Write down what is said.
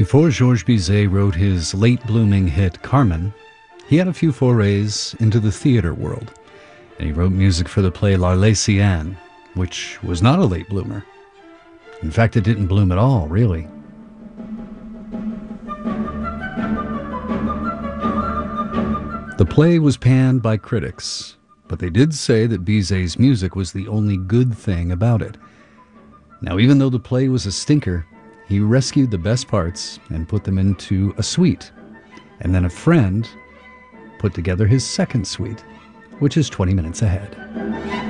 Before Georges Bizet wrote his late-blooming hit Carmen, he had a few forays into the theater world, and he wrote music for the play L'Arlésienne, which was not a late bloomer. In fact, it didn't bloom at all, really. The play was panned by critics, but they did say that Bizet's music was the only good thing about it. Now, even though the play was a stinker, he rescued the best parts and put them into a suite. And then a friend put together his second suite, which is 20 minutes ahead.